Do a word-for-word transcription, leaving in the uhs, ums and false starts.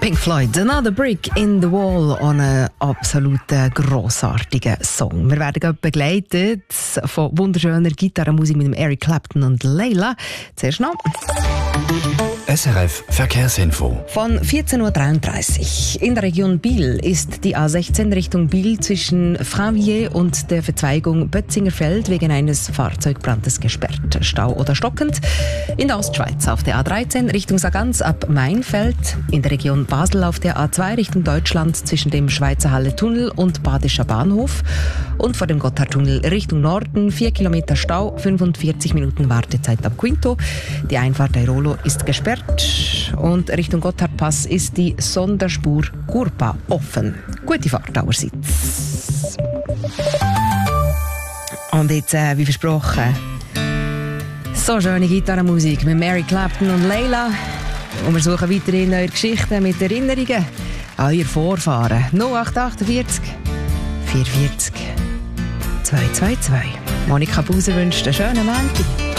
Pink Floyd, Another Brick in the Wall, einen absoluten grossartigen Song. Wir werden gerade begleitet von wunderschöner Gitarrenmusik mit dem Eric Clapton und Layla. Zuerst noch S R F Verkehrsinfo. von vierzehn Uhr dreiunddreißig. In der Region Biel ist die A sechzehn Richtung Biel zwischen Fravier und der Verzweigung Bötzingerfeld wegen eines Fahrzeugbrandes gesperrt. Stau oder stockend. In der Ostschweiz auf der A dreizehn Richtung Sargans ab Mainfeld. In der Region Basel auf der A zwei Richtung Deutschland zwischen dem Schweizer Halle-Tunnel und Badischer Bahnhof. Und vor dem Gotthardtunnel Richtung Norden vier Kilometer Stau, fünfundvierzig Minuten Wartezeit ab Quinto. Die Einfahrt Airolo ist gesperrt. Und Richtung Gotthardpass ist die Sonderspur Gurpa offen. Gute Fahrt allerseits. Und jetzt, äh, wie versprochen, so schöne Gitarrenmusik mit Eric Clapton und Layla. Und wir suchen weiterhin eure Geschichten mit Erinnerungen an eure Vorfahren. null acht achtundvierzig vierundvierzig zweihundertzweiundzwanzig. Monika Buser wünscht einen schönen Montag.